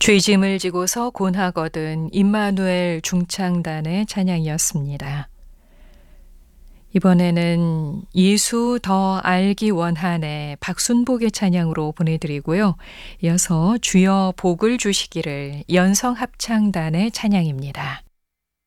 죄짐을 지고서 곤하거든 임마누엘 중창단의 찬양이었습니다. 이번에는 예수 더 알기 원하네 박순복의 찬양으로 보내드리고요. 이어서 주여 복을 주시기를 연성합창단의 찬양입니다.